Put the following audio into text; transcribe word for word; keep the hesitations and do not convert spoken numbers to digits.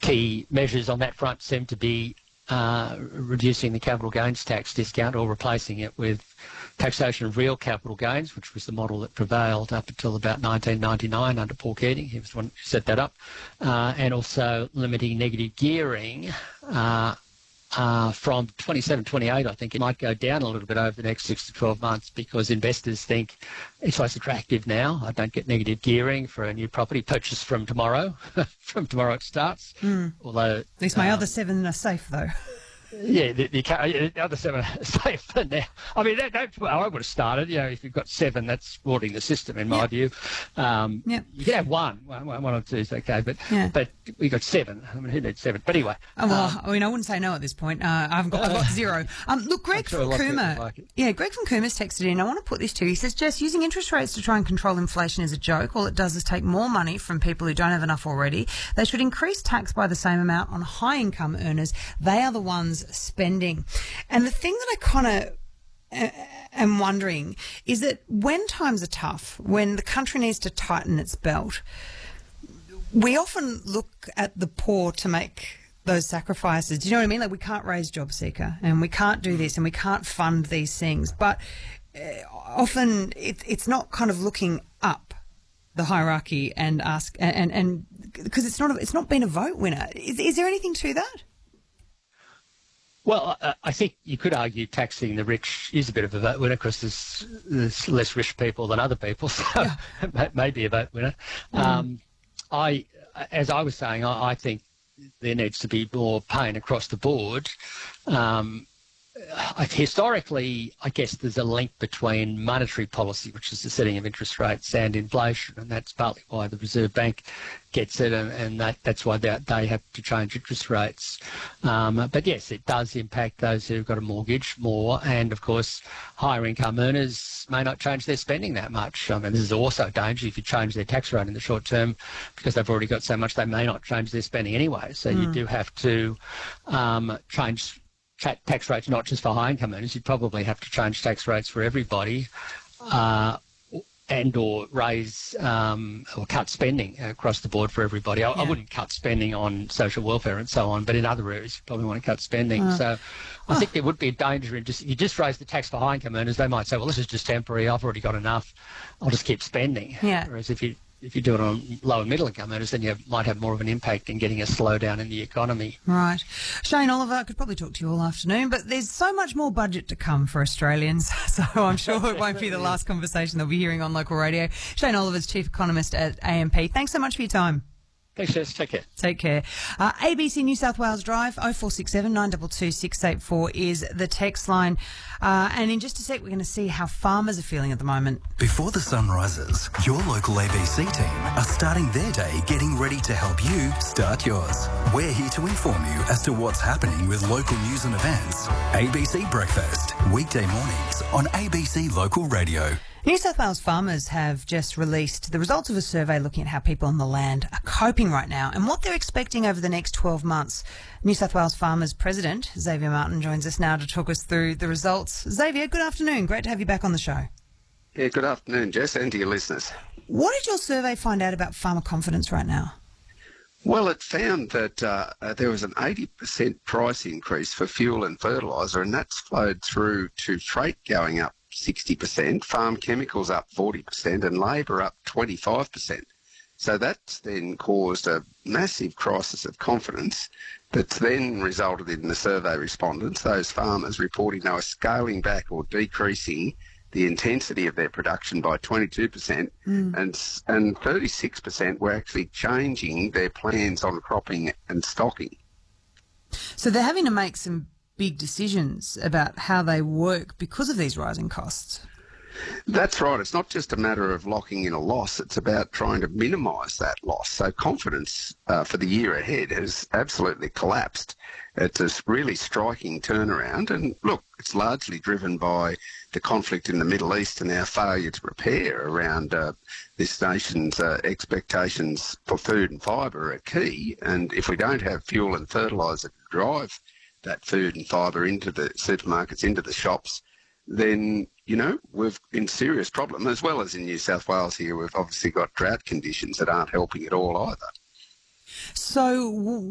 key measures on that front seem to be uh, reducing the capital gains tax discount or replacing it with taxation of real capital gains, which was the model that prevailed up until about nineteen ninety-nine under Paul Keating. He was the one who set that up. Uh, and also limiting negative gearing uh, uh, from twenty-seven, twenty-eight, I think it might go down a little bit over the next six to twelve months because investors think it's less attractive now. I don't get negative gearing for a new property purchased from tomorrow. From tomorrow it starts. Mm. Although, At least my um, other seven are safe, though. Yeah, the, the, the other seven are safer now. I mean, that, that's where I would have started. You know, if you've got seven, that's thwarting the system, in my yep. view. Um, yep. You can have one, one, one or two is okay, but yeah. but we got seven. I mean, who needs seven? But anyway. Oh, well, um, I mean, I wouldn't say no at this point. Uh, I haven't got, I've got zero. Um, look, Greg sure from Cooma, like yeah, Greg from Cooma's texted in. I want to put this to you. He says, Jess, using interest rates to try and control inflation is a joke. All it does is take more money from people who don't have enough already. They should increase tax by the same amount on high-income earners. They are the ones spending. And the thing that I kind of uh, am wondering is that when times are tough, when the country needs to tighten its belt, we often look at the poor to make those sacrifices. Do you know what I mean? Like, we can't raise JobSeeker and we can't do this and we can't fund these things. But uh, often it, it's not kind of looking up the hierarchy and ask and and because it's not a, it's not been a vote winner. Is, is there anything to that? Well, I, I think you could argue taxing the rich is a bit of a vote winner because there's, there's less rich people than other people, so yeah. It may be a vote winner. Mm. Um, I, as I was saying, I, I think there needs to be more pain across the board. Um, I, historically, I guess there's a link between monetary policy, which is the setting of interest rates, and inflation, and that's partly why the Reserve Bank gets it, and, and that, that's why they, they have to change interest rates. Um, but yes, it does impact those who've got a mortgage more, and of course, higher income earners may not change their spending that much. I mean, this is also a danger if you change their tax rate in the short term, because they've already got so much, they may not change their spending anyway. So mm. you do have to um, change tax rates, not just for high income earners. You'd probably have to change tax rates for everybody, uh, and or raise um, or cut spending across the board for everybody. I, yeah. I wouldn't cut spending on social welfare and so on, but in other areas you probably want to cut spending. Uh, so I oh. think there would be a danger in just, you just raise the tax for high income earners, they might say, well, this is just temporary, I've already got enough, I'll just keep spending. Yeah. Whereas if you If you do it on low and middle income earners, then you have, might have more of an impact in getting a slowdown in the economy. Right. Shane Oliver, I could probably talk to you all afternoon, but there's so much more budget to come for Australians, so I'm sure it won't be the last conversation they'll be hearing on local radio. Shane Oliver's Chief Economist at A M P. Thanks so much for your time. Thanks, Jess. Take care. Take care. Uh, A B C New South Wales Drive, oh four six seven, nine two two, six eight four is the text line. Uh, and in just a sec, we're going to see how farmers are feeling at the moment. Before the sun rises, your local A B C team are starting their day getting ready to help you start yours. We're here to inform you as to what's happening with local news and events. A B C Breakfast, weekday mornings on A B C Local Radio. New South Wales farmers have just released the results of a survey looking at how people on the land are coping right now and what they're expecting over the next twelve months. New South Wales Farmers President Xavier Martin joins us now to talk us through the results. Xavier, good afternoon. Great to have you back on the show. Yeah, good afternoon, Jess, and to your listeners. What did your survey find out about farmer confidence right now? Well, it found that uh, uh, there was an eighty percent price increase for fuel and fertiliser, and that's flowed through to freight going up sixty percent, farm chemicals up forty percent, and labour up twenty-five percent. So that's then caused a massive crisis of confidence that's then resulted in the survey respondents, those farmers, reporting they were scaling back or decreasing the intensity of their production by twenty-two percent, mm. and and thirty-six percent were actually changing their plans on cropping and stocking. So they're having to make some big decisions about how they work because of these rising costs. That's right. It's not just a matter of locking in a loss. It's about trying to minimise that loss. So confidence uh, for the year ahead has absolutely collapsed. It's a really striking turnaround. And look, it's largely driven by the conflict in the Middle East and our failure to prepare around uh, this nation's uh, expectations for food and fibre are key. And if we don't have fuel and fertiliser to drive that food and fibre into the supermarkets, into the shops, then, you know, we've in serious problem, as well as in New South Wales here. We've obviously got drought conditions that aren't helping at all either. So